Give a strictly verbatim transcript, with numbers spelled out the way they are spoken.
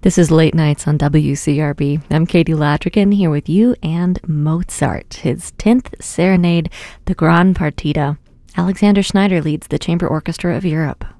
This is Late Nights on W C R B. I'm Katie Ladrigan here with you and Mozart, his tenth Serenade, the Gran Partita. Alexander Schneider leads the Chamber Orchestra of Europe.